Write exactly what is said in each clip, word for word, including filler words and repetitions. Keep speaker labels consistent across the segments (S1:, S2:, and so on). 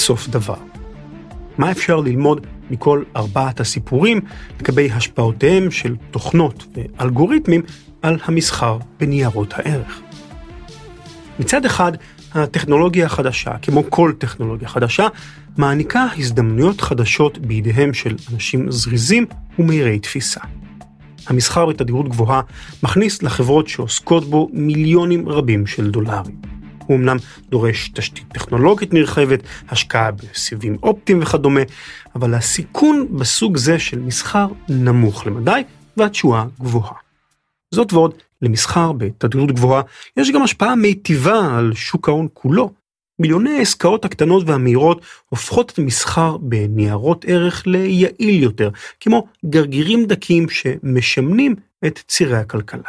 S1: סוף דבר. מה אפשר ללמוד מכל ארבעת הסיפורים לגבי השפעותיהם של תוכנות ואלגוריתמים על המסחר בניירות הערך? מצד אחד, הטכנולוגיה החדשה, כמו כל טכנולוגיה חדשה, מעניקה הזדמנויות חדשות בידיהם של אנשים זריזים ומהירי תפיסה. המסחר בתדירות גבוהה מכניס לחברות שעוסקות בו מיליונים רבים של דולרים. הוא אמנם דורש תשתית טכנולוגית נרחבת, השקעה בסיבים אופטיים וכדומה, אבל הסיכון בסוג זה של מסחר נמוך למדי והתשואה גבוהה. זאת ועוד, למסחר בתדירות גבוהה יש גם השפעה מיטיבה על שוק ההון כולו. מיליוני העסקאות הקטנות והמהירות הופכות את המסחר בניירות ערך ליעיל יותר, כמו גרגירים דקים שמשמנים את צירי הכלכלה.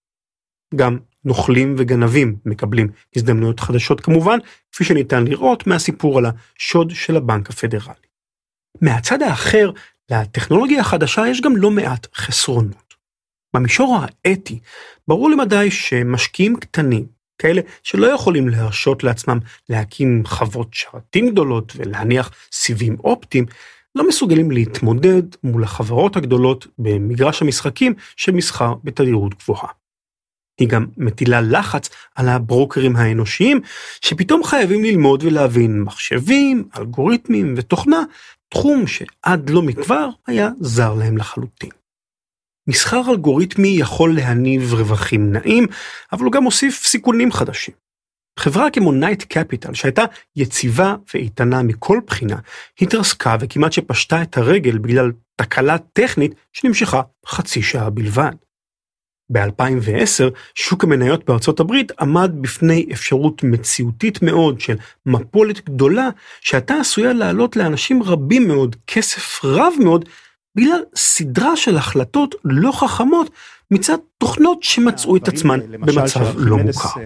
S1: גם נוכלים וגנבים מקבלים הזדמנויות חדשות כמובן, כפי שניתן לראות מהסיפור על השוד של הבנק הפדרלי. מהצד האחר, לטכנולוגיה החדשה יש גם לא מעט חסרונות. במישור האתי, ברור למדי שמשקיעים קטנים, כאלה שלא יכולים להרשות לעצמם להקים חוות שרתים גדולות ולהניח סיבים אופטיים, לא מסוגלים להתמודד מול החברות הגדולות במגרש המשחקים של מסחר בתדירות גבוהה. היא גם מטילה לחץ על הברוקרים האנושיים, שפתאום חייבים ללמוד ולהבין מחשבים, אלגוריתמים ותוכנה, תחום שעד לא מכבר היה זר להם לחלוטין. מסחר אלגוריתמי יכול להניב רווחים נעים, אבל הוא גם מוסיף סיכונים חדשים. חברה כמו נייט קפיטל, שהייתה יציבה ואיתנה מכל בחינה, התרסקה וכמעט שפשטה את הרגל בגלל תקלה טכנית שנמשכה חצי שעה בלבד. ב-אלפיים ועשר, שוק המניות בארצות הברית עמד בפני אפשרות מציאותית מאוד של מפולת גדולה, שהייתה עשויה לעלות לאנשים רבים מאוד, כסף רב מאוד, בגלל סדרה של החלטות לא חכמות מצד תוכנות שמצאו את עצמן במצב לא מוכר.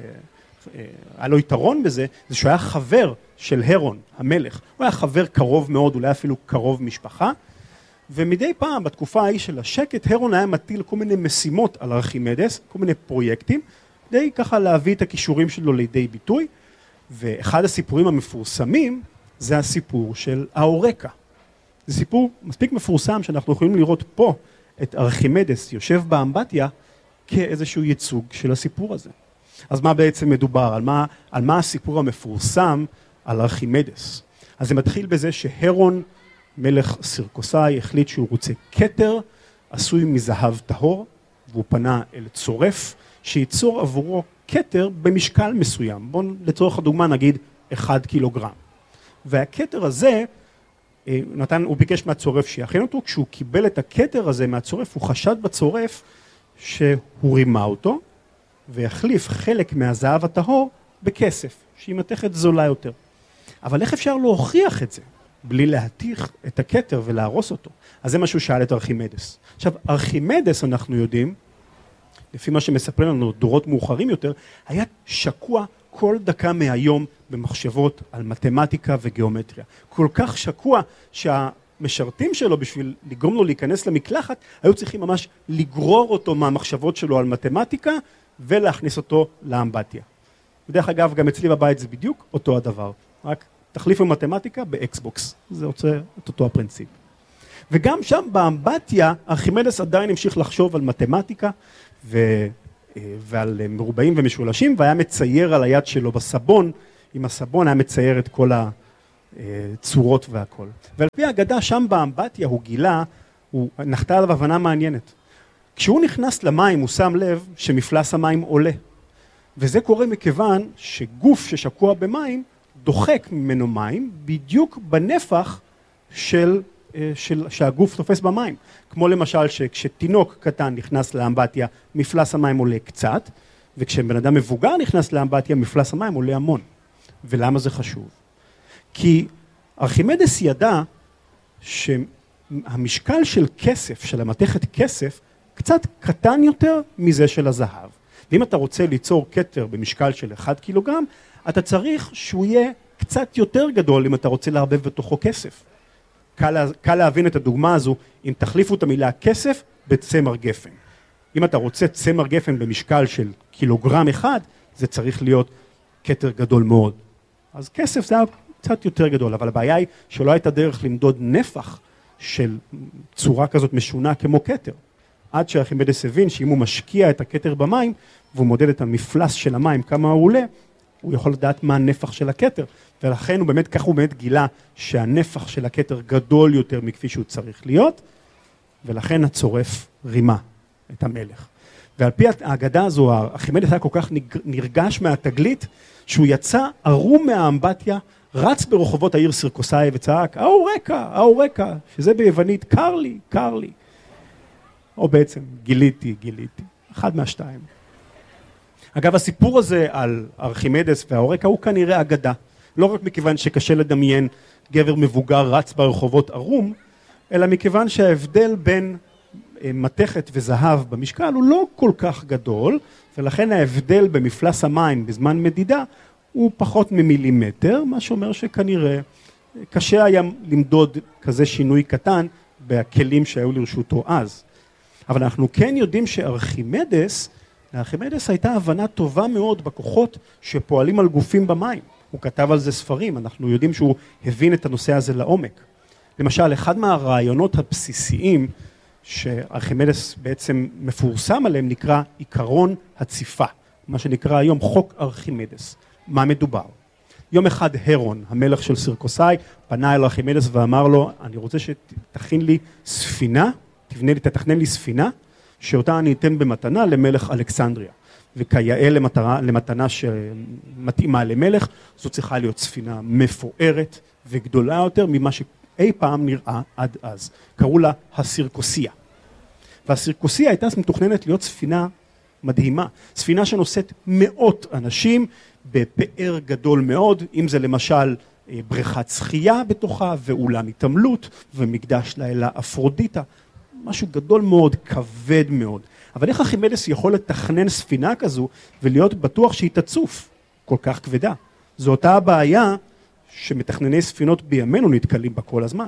S2: היה לו יתרון בזה, זה שהוא היה חבר של הרון, המלך. הוא היה חבר קרוב מאוד, אולי אפילו קרוב משפחה, ומדי פעם בתקופה ההיא של השקט, הרון היה מטיל כל מיני משימות על ארכימדס, כל מיני פרויקטים, כדי ככה להביא את הכישורים שלו לידי ביטוי, ואחד הסיפורים המפורסמים זה הסיפור של האורקה. זה סיפור מספיק מפורסם שאנחנו יכולים לראות פה את ארכימדס יושב באמבטיה כאיזשהו ייצוג של הסיפור הזה. אז מה בעצם מדובר? על מה, על מה הסיפור המפורסם על ארכימדס? אז זה מתחיל בזה שהרון, מלך סירקוסאי, החליט שהוא רוצה כתר עשוי מזהב טהור, והוא פנה אל צורף שייצור עבורו כתר במשקל מסוים. בואו לצורך הדוגמה נגיד אחד קילוגרם. והכתר הזה, נתן, הוא ביקש מהצורף שיכין אותו, כשהוא קיבל את הכתר הזה מהצורף, הוא חשד בצורף שהוא רימה אותו, ויחליף חלק מהזהב הטהור בכסף, שהיא מתכת זולה יותר. אבל איך אפשר להוכיח את זה? בלי להתיך את הכתר ולהרוס אותו. אז זה משהו שאל את ארכימדס. עכשיו, ארכימדס אנחנו יודעים, לפי מה שמספרים לנו דורות מאוחרים יותר, היה שקוע כל דקה מהיום במחשבות על מתמטיקה וגיאומטריה. כל כך שקוע שהמשרתים שלו בשביל לגרום לו להיכנס למקלחת, היו צריכים ממש לגרור אותו מהמחשבות שלו על מתמטיקה ולהכניס אותו לאמבטיה. בדרך אגב, גם אצלי בבית זה בדיוק אותו הדבר. רק תחליפו מתמטיקה באקסבוקס. זה רוצה את אותו הפרינציפ. וגם שם באמבטיה, ארכימדס עדיין המשיך לחשוב על מתמטיקה ו... ועל מרובעים ומשולשים, והיה מצייר על היד שלו בסבון, עם הסבון היה מצייר את כל הצורות והכל. ועל פי האגדה שם באמבטיה הוא גילה, הוא נחתה עליו הבנה מעניינת. כשהוא נכנס למים הוא שם לב שמפלס המים עולה. וזה קורה מכיוון שגוף ששקוע במים דוחק ממנו מים בדיוק בנפח של, של, שהגוף תופס במים. כמו למשל שכשתינוק קטן נכנס לאמבטיה מפלס המים עולה קצת, וכשבן אדם מבוגר נכנס לאמבטיה מפלס המים עולה המון. ולמה זה חשוב? כי ארכימדס ידע שהמשקל של כסף, של המתכת כסף, קצת קטן יותר מזה של הזהב. ואם אתה רוצה ליצור כתר במשקל של אחד קילוגרם, אתה צריך שהוא יהיה קצת יותר גדול אם אתה רוצה להרבב בתוכו כסף. קל, קל להבין את הדוגמה הזו אם תחליפו את המילה כסף בצמר גפן. אם אתה רוצה צמר גפן במשקל של קילוגרם אחד, זה צריך להיות כתר גדול מאוד. אז כסף זה קצת יותר גדול, אבל הבעיה היא שלא הייתה דרך למדוד נפח של צורה כזאת משונה כמו כתר. עד שארכימדס הבין שאם הוא משקיע את הכתר במים, והוא מודד את המפלס של המים, כמה הוא עולה, הוא יכול לדעת מה הנפח של הכתר, ולכן הוא באמת, כך הוא באמת גילה שהנפח של הכתר גדול יותר מכפי שהוא צריך להיות, ולכן הצורף רימה את המלך. ועל פי האגדה הזו, ארכימדס היה כל כך נרגש מהתגלית, שהוא יצא ערום מהאמבטיה, רץ ברחובות העיר סירקוסאי וצעק, האורקה, האורקה, שזה ביוונית, קר לי, קר לי. או בעצם, גיליתי, גיליתי. אחד מהשתיים. אגב, הסיפור הזה על ארכימדס והאורקה הוא כנראה אגדה. לא רק מכיוון שקשה לדמיין גבר מבוגר רץ ברחובות ערום, אלא מכיוון שההבדל בין מתכת וזהב במשקל הוא לא כל כך גדול, ולכן ההבדל במפלס המים בזמן מדידה הוא פחות ממילימטר, מה שאומר שכנראה קשה היה למדוד כזה שינוי קטן בכלים שהיו לרשותו אז. אבל אנחנו כן יודעים שארכימדס, לארכימדס הייתה הבנה טובה מאוד בכוחות שפועלים על גופים במים. הוא כתב על זה ספרים, אנחנו יודעים שהוא הבין את הנושא הזה לעומק. למשל, אחד מהרעיונות הבסיסיים שארכימדס בעצם מפורסם עליהם נקרא עיקרון הציפה, מה שנקרא היום חוק ארכימדס. מה מדובר? יום אחד הרון, המלך של סירקוסאי, פנה אל ארכימדס ואמר לו, אני רוצה שתכין לי ספינה, תבנה לי, תתכנן לי ספינה, שאותה אני אתן במתנה למלך אלכסנדריה. וכיאה למטרה, למתנה שמתאימה למלך, זו צריכה להיות ספינה מפוארת וגדולה יותר ממה שאי פעם נראה עד אז. קראו לה הסירקוסיה. והסירקוסיה הייתה מתוכננת להיות ספינה מדהימה. ספינה שנושאת מאות אנשים בפאר גדול מאוד, אם זה למשל בריכת שחייה בתוכה ואולם התעמלות ומקדש לאלה אפרודיטה. משהו גדול מאוד, כבד מאוד. אבל איך ארכימדס יכול לתכנן ספינה כזו ולהיות בטוח שהיא תצוף כל כך כבדה? זו אותה הבעיה שמתכנני ספינות בימינו נתקלים בה כל הזמן.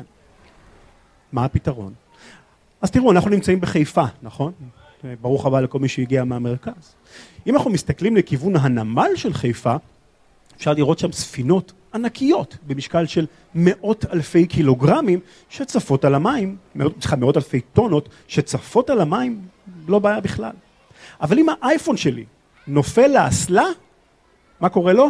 S2: מה הפתרון? אז תראו, אנחנו נמצאים בחיפה, נכון? ברוך הבא לכל מי שהגיע מהמרכז. אם אנחנו מסתכלים לכיוון הנמל של חיפה, אפשר לראות שם ספינות ענקיות במשקל של מאות אלפי קילוגרמים שצפות על המים, מאות, מאות אלפי טונות שצפות על המים, לא בעיה בכלל. אבל אם האייפון שלי נופל לאסלה, מה קורה לו?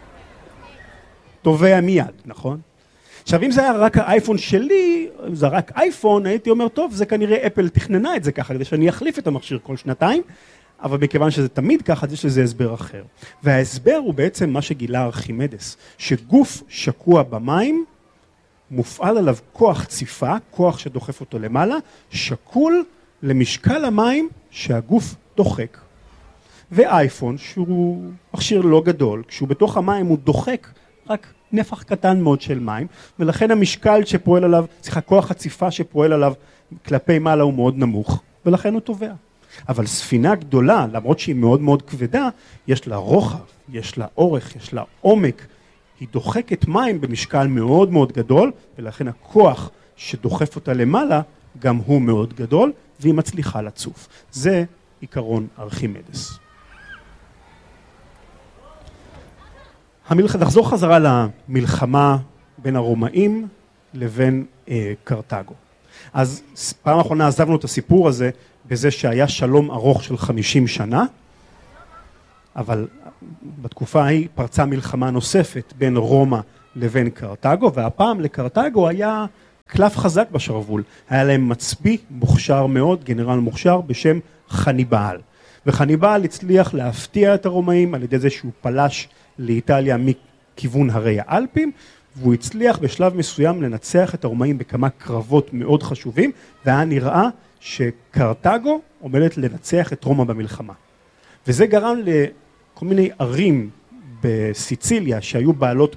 S2: טובע מיד, נכון? עכשיו אם זה היה רק האייפון שלי, אם זה רק אייפון, הייתי אומר, טוב, זה כנראה אפל תכננה את זה ככה, כדי שאני אחליף את המכשיר כל שנתיים, אבל מכיוון שזה תמיד ככה, יש לזה הסבר אחר. וההסבר הוא בעצם מה שגילה ארכימדס, שגוף שקוע במים, מופעל עליו כוח ציפה, כוח שדוחף אותו למעלה, שקול למשקל המים שהגוף דוחק. ואייפון, שהוא מכשיר לא גדול, כשהוא בתוך המים הוא דוחק רק נפח קטן מאוד של מים, ולכן המשקל שפועל עליו, סליחה, כוח הציפה שפועל עליו כלפי מעלה הוא מאוד נמוך, ולכן הוא טובע. אבל ספינה גדולה, למרות שהיא מאוד מאוד כבדה, יש לה רוחב, יש לה אורך, יש לה עומק, היא דוחקת מים במשקל מאוד מאוד גדול, ולכן הכוח שדוחף אותה למעלה גם הוא מאוד גדול, והיא מצליחה לצוף. זה עיקרון ארכימדס. המלח... נחזור חזרה למלחמה בין הרומאים לבין אה, קרתגו. אז פעם האחרונה עזבנו את הסיפור הזה בזה שהיה שלום ארוך של חמישים שנה, אבל בתקופה ההיא פרצה מלחמה נוספת בין רומא לבין קרתגו, והפעם לקרתגו היה קלף חזק בשרוול. היה להם מצביא מוכשר מאוד, גנרל מוכשר בשם חניבעל. וחניבעל הצליח להפתיע את הרומאים על ידי זה שהוא פלש לאיטליה מכיוון הרי האלפים, והוא הצליח בשלב מסוים לנצח את הרומאים בכמה קרבות מאוד חשובים, והיה נראה שקרתגו עומדת לנצח את רומא במלחמה. וזה גרם לכל מיני ערים בסיציליה שהיו בעלות